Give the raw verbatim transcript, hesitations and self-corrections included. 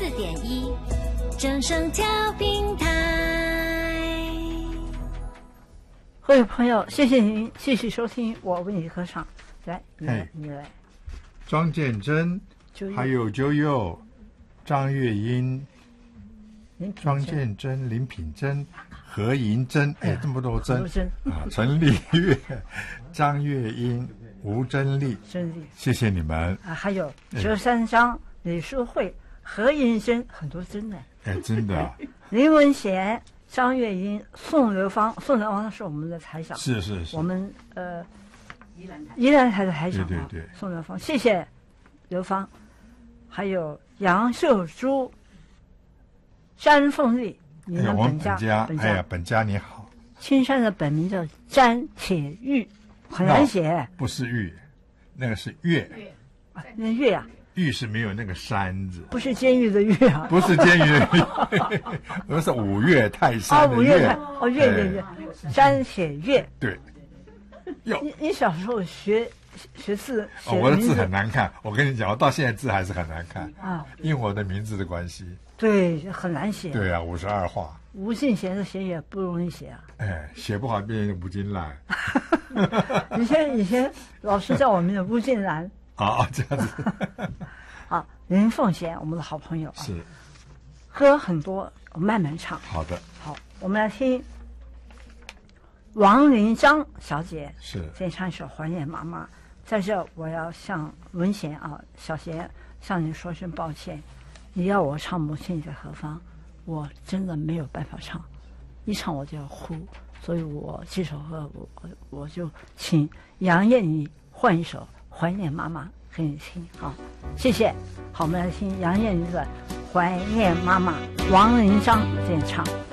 点一，正声调频台。 各位朋友，谢谢您继续收听我为你歌唱。来，你来，你来。 庄建真，还有周佑、张月英、庄建真、林品珍、何银珍，哎，这么多珍啊！陈丽月、张月英、吴珍丽， 珍丽， 谢谢你们啊！还有折三章、李淑慧、何银珍，很多珍呢。 哎，真的、啊。 林文贤、张月英、宋流芳，宋流芳是我们的台长， 是是是， 我们呃宜兰台的台长， 对对对， 宋流芳，谢谢流芳，还有杨秀珠、詹凤丽，你们本家， 哎、本家，哎呀，本家你好。 青山的本名叫詹铁玉，很难写， 不是玉，那个是月， 啊，那月啊。 玉是没有那个山字， 不是监狱的狱啊， 不是监狱的狱，而是五岳泰山的岳。 哦，五岳哦，岳岳岳，詹写岳。 对， 你你小时候学学字， 哦，我的字很难看。我跟你讲，我到现在字还是很难看啊， 因为我的名字的关系。 对，很难写。 对啊，五十二画。 吴敬贤的写也不容易写啊。 哎，写不好变成吴金兰。 以前以前老师叫我们的吴敬兰。 啊，这样子。 好，林凤贤，我们的好朋友啊， 是歌很多，我慢慢唱。 好的， 好，我们来听王林章小姐是先唱一首《怀念妈妈》。在这，我要向文贤啊，小贤向你说声抱歉。你要我唱《母亲在何方》，我真的没有办法唱，一唱我就要哭，所以我这首歌我我我就请杨燕妮换一首。怀念妈妈给你听，好，谢谢。好，我们来听杨燕妮的《怀念妈妈》，王林章演唱。